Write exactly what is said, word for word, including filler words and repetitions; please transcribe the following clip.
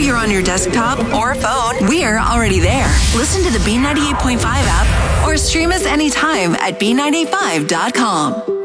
you're on your desktop or phone, we're already there. Listen to the B ninety-eight point five app or stream us anytime at B nine eight five dot com.